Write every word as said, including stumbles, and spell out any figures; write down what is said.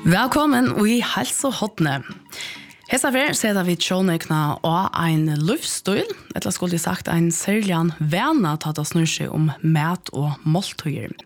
Velkommen i Helse og Hotne. Hesa ver setter vi tjonekna og ein livsstil, eller skulle jeg sagt ein særlig vana tatt å snur seg om mat og måltøyer.